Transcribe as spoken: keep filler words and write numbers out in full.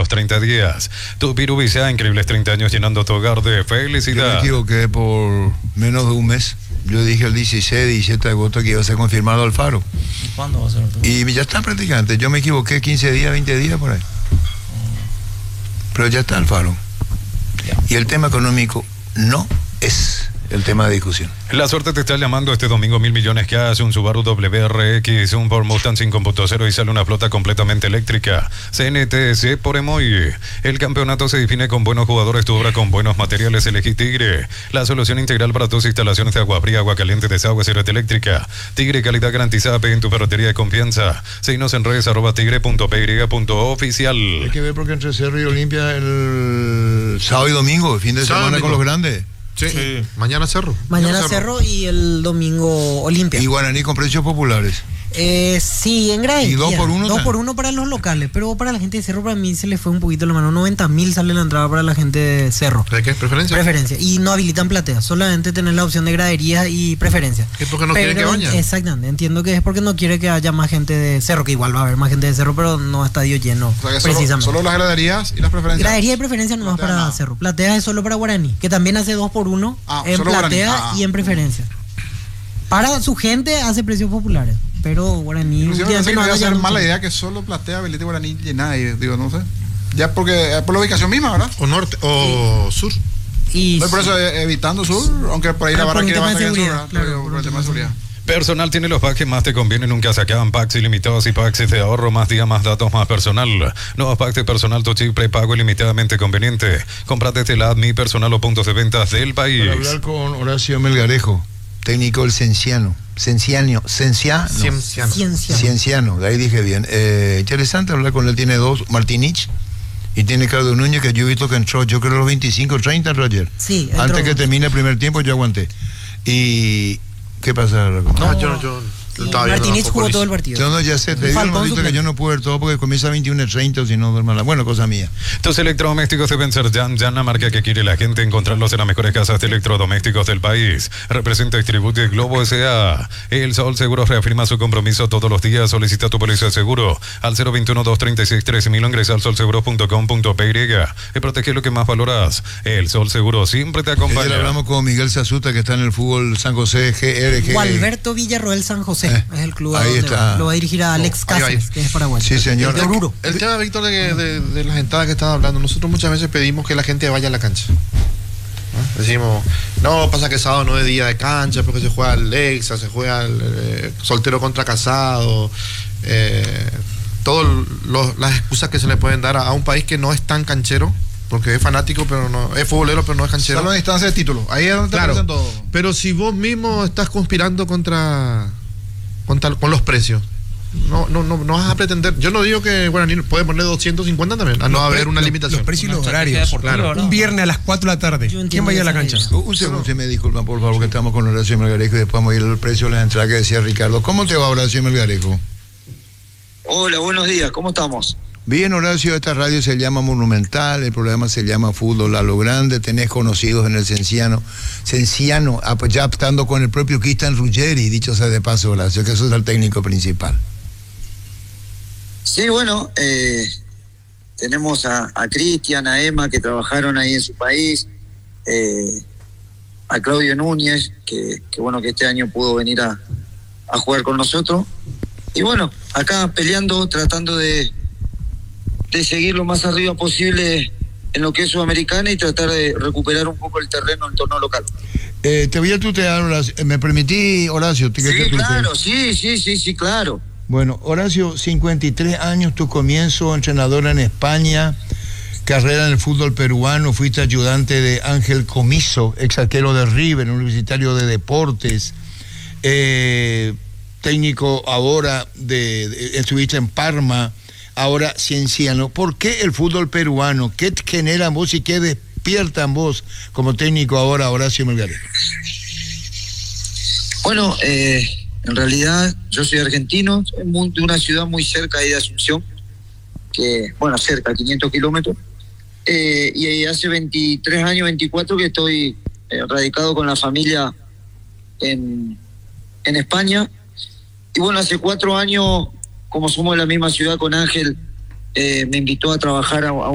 unos treinta días. Tu Pirubicea, increíbles treinta años llenando tu hogar de felicidad. Yo me equivoqué por menos de un mes. Yo dije el dieciséis, diecisiete de agosto que iba a ser confirmado Alfaro. ¿Cuándo va a ser? Y ya está prácticamente. Yo me equivoqué quince días, veinte días por ahí. Pero ya está Alfaro. Y el tema económico no es el tema de discusión. La suerte te está llamando este domingo. Mil millones que hace un Subaru W R X, un Ford Mustang cinco punto cero y sale una flota completamente eléctrica. C N T S por Emoy. El campeonato se define con buenos jugadores, tu obra con buenos materiales. Elegí Tigre, la solución integral para tus instalaciones de agua fría, agua caliente, desagüe, red eléctrica. Tigre, calidad garantizada. Pe en tu ferretería de confianza. Síguenos en redes arroba tigre punto p y punto oficial. Hay que ver porque entre Cerro y Olimpia el sábado y domingo, fin de Sábado, semana domingo. con los grandes. Sí. Sí. Mañana Cerro. Mañana Cerro y el domingo Olimpia. Y Guaraní con precios populares. Eh, sí, en Gracia. ¿Y dos por uno? Dos por uno para los locales, pero para la gente de Cerro, para mí se le fue un poquito la mano. noventa mil sale la entrada para la gente de Cerro. ¿De qué? ¿Preferencia? Preferencia. Y no habilitan platea, solamente tener la opción de gradería y preferencia. ¿Es porque no Pero, quieren que vayan? Exactamente, entiendo que es porque no quiere que haya más gente de Cerro, que igual va a haber más gente de Cerro, pero no estadio lleno. O sea que precisamente. solo, solo las graderías y las preferencias. Gradería y preferencia nomás Platea para nada. Cerro. Platea es solo para Guaraní, que también hace dos por uno Ah, en solo platea Guaraní. Ah, ah. y en preferencia. Para su gente hace precios populares, pero Guaraní Inclusive últimamente pensé que no no iba a anda ser ya mala mucho. idea que solo Platea, Belete y Guaraní llenada. Y digo, no sé. Ya porque es por la ubicación misma, ¿verdad? O norte, o sur. Y No, por eso eh, evitando sur, aunque por ahí Ah, la barra por un quiere tema más de que el sur, seguridad, ¿verdad? claro, Pero por por un el tema de seguridad. Personal tiene los packs que más te convienen, nunca se acaban. Packs ilimitados y packs de ahorro, más días, más datos, más personal. Nuevos packs de personal, tu chip prepago ilimitadamente conveniente. Comprate desde la Mi Personal o puntos de ventas del país. Para hablar con Horacio Melgarejo, técnico del Cienciano. Cienciano. Cienciano. Cienciano. Ciencia. Cienciano, de ahí dije bien. Eh, interesante hablar con él, tiene dos, Martinich y tiene Claudio Núñez, que yo he visto que entró, yo creo los veinticinco, treinta, Roger. Sí, entró. Antes que termine el primer tiempo yo aguanté. Y ¿qué pasa? No, No, yo, yo Y estaba viendo Martínez la jugó Focolis. todo el partido. Yo no, ya sé, te digo, Falcón no, visto que suplente. yo no puedo ver todo porque comienza a veintiuno treinta o si no duermo la... Bueno, cosa mía. Tus electrodomésticos deben ser Jan Jan, la marca que quiere la gente, encontrarlos en las mejores casas de electrodomésticos del país. Representa Distribute Globo S A. El Sol Seguros reafirma su compromiso todos los días. Solicita tu póliza de seguro al cero veintiuno, doscientos treinta y seis, trece mil o ingresa al sol seguros punto com punto p y. Y protege lo que más valoras. El Sol Seguro siempre te Ayer acompaña. hablamos con Miguel Sazuta, que está en el fútbol San José G R G. Gualberto Villarroel San José Eh, es el club ahí donde está. va. Lo va a dirigir a Alex ahí va, ahí. Cáceres, que es paraguayo. Sí, señor. De Oruro. El tema, Víctor, de, de, de las entradas que estaba hablando, nosotros muchas veces pedimos que la gente vaya a la cancha. ¿No? Decimos, no, pasa que sábado no es día de cancha, porque se juega el Lexa, se juega el eh, soltero contra casado, eh, todas las excusas que se le pueden dar a, a un país que no es tan canchero, porque es fanático, pero no, es futbolero, pero no es canchero. Solo en instancia de título. Ahí es donde te Claro, aparecen todo. pero si vos mismo estás conspirando contra, contra con los precios, no, no, no, no vas a pretender. Yo no digo que Guaraní puede poner doscientos cincuenta también, a no haber una Los- limitación. Los precios y los Una estrategia horarios. deportiva, Claro. ¿no? Un viernes a las cuatro de la tarde. Yo ¿Quién entiendo va a ir a la esa cancha? idea. Un segundo, si me disculpan, por favor, que estamos con Horacio Melgarejo y después vamos a ir al precio de las entradas que decía Ricardo. ¿Cómo te va, Horacio Melgarejo? Hola, buenos días, ¿cómo estamos? Bien, Horacio, esta radio se llama Monumental, el programa se llama Fútbol a lo Grande, tenés conocidos en el Cienciano. Cienciano, ah, pues ya estando con el propio Cristian Ruggeri, dicho sea de paso, Horacio, que eso es el técnico principal. Sí, bueno, eh, tenemos a, a Cristian, a Emma, que trabajaron ahí en su país, eh, a Claudio Núñez, que, que bueno que este año pudo venir a, a jugar con nosotros. Y bueno, acá peleando, tratando de, de seguir lo más arriba posible en lo que es Sudamericana y tratar de recuperar un poco el terreno en torno local. Eh, te voy a tutear, Horacio. ¿Me permití, Horacio? ¿Te- que te Sí, tutee? claro, sí, sí, sí, sí, claro. Bueno, Horacio, cincuenta y tres años, tu comienzo, entrenador en España, carrera en el fútbol peruano, fuiste ayudante de Ángel Comiso, ex arquero de River, universitario de deportes, eh, técnico ahora, de, de- estuviste en Parma, ahora Cienciano. ¿Por qué el fútbol peruano? ¿Qué te genera en vos y qué despierta en vos como técnico ahora, Horacio Melgarejo? Bueno, eh, en realidad yo soy argentino, soy muy- de una ciudad muy cerca ahí de Asunción, que, bueno, cerca, quinientos kilómetros, eh, y hace veintitrés años, veinticuatro, que estoy eh, radicado con la familia en, en España, y bueno, hace cuatro años, como somos de la misma ciudad con Ángel, eh, me invitó a trabajar a, a